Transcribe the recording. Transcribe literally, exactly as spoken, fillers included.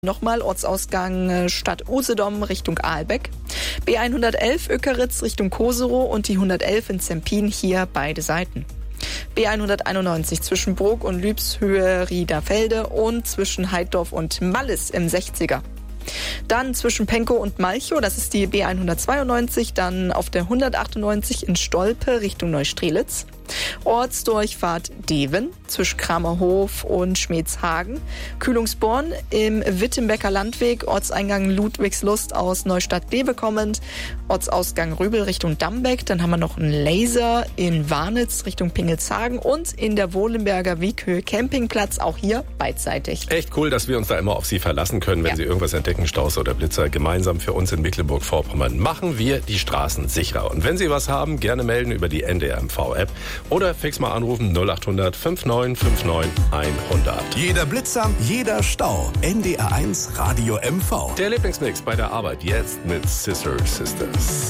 Nochmal Ortsausgang äh, Stadt Usedom Richtung Aalbeck. B hundertelf Ökeritz Richtung Koserow und die hundertelf in Zempin, hier beide Seiten. B hunderteinundneunzig zwischen Brugg und Lübshöhe Riederfelde und zwischen Heiddorf und Mallis im sechziger. Dann zwischen Penkow und Malchow, das ist die B hundertzweiundneunzig, dann auf der hundertachtundneunzig in Stolpe Richtung Neustrelitz. Ortsdurchfahrt Deven zwischen Kramerhof und Schmedshagen. Kühlungsborn im Wittenbecker Landweg, Ortseingang Ludwigslust aus Neustadt-Bewe kommend. Ortsausgang Rübel Richtung Dambeck. Dann haben wir noch einen Laser in Warnitz Richtung Pingelshagen und in der Wohlenberger Wieghöhe Campingplatz, auch hier beidseitig. Echt cool, dass wir uns da immer auf Sie verlassen können, wenn ja. Sie irgendwas entdecken, Staus oder Blitzer. Gemeinsam für uns in Mecklenburg-Vorpommern machen wir die Straßen sicherer. Und wenn Sie was haben, gerne melden über die N D R M V-App oder fix mal anrufen null achthundert neunundfünfzig neunundfünfzig hundert. Jeder Blitzer, jeder Stau. N D R eins Radio M V. Der Lieblingsmix bei der Arbeit jetzt mit Sister Sisters.